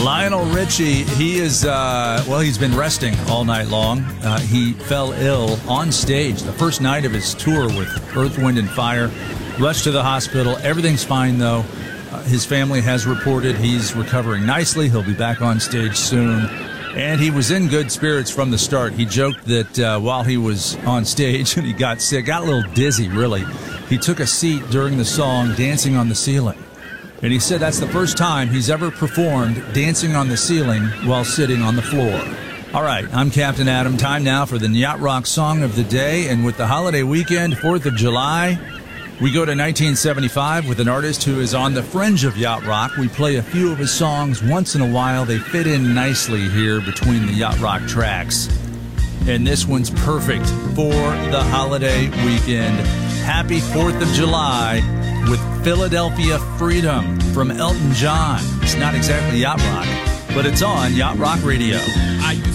Lionel Richie, he is, he's been resting all night long. He fell ill on stage the first night of his tour with Earth, Wind & Fire. Rushed to the hospital. Everything's fine, though. His family has reported he's recovering nicely. He'll be back on stage soon. And he was in good spirits from the start. He joked that while he was on stage and he got sick, got a little dizzy, really, he took a seat during the song Dancing on the Ceiling. And he said that's the first time he's ever performed dancing on the ceiling while sitting on the floor. All right, I'm Captain Adam. Time now for the Yacht Rock Song of the Day. And with the holiday weekend, 4th of July, we go to 1975 with an artist who is on the fringe of yacht rock. We play a few of his songs once in a while. They fit in nicely here between the yacht rock tracks. And this one's perfect for the holiday weekend. Happy 4th of July with Philadelphia Freedom from Elton John. It's not exactly yacht rock, but it's on Yacht Rock Radio. I used